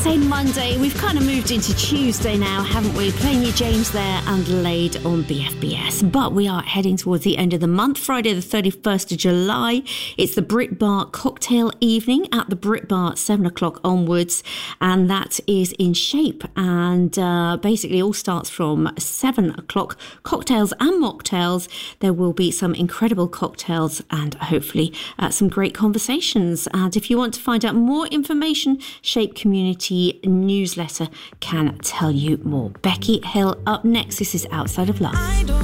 say Monday. We've kind of moved into Tuesday now, haven't we? Playing you James there and Laid on BFBS. But we are heading towards the end of the month, Friday the 31st of July. It's the Brit Bar cocktail evening at the Brit Bar, 7 o'clock onwards. And that is in Shape. And basically all starts from 7 o'clock. Cocktails and mocktails. There will be some incredible cocktails and hopefully some great conversations. And if you want to find out more information, Shape Community newsletter can tell you more. Becky Hill up next. This is Outside of Love.